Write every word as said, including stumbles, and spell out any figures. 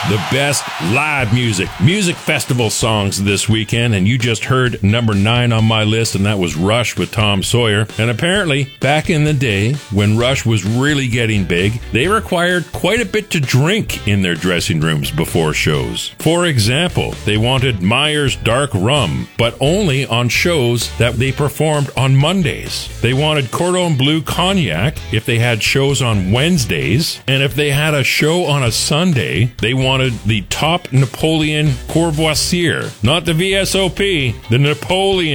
The best live music, music festival songs this weekend, and you just heard number nine on my list, and that was Rush with Tom Sawyer. And apparently, back in the day, when Rush was really getting big, they required quite a bit to drink in their dressing rooms before shows. For example, they wanted Myers Dark Rum, but only on shows that they performed on Mondays. They wanted Cordon Bleu Cognac if they had shows on Wednesdays, and if they had a show on a Sunday, they wanted the top Napoleon Courvoisier, not the V S O P, the Napoleon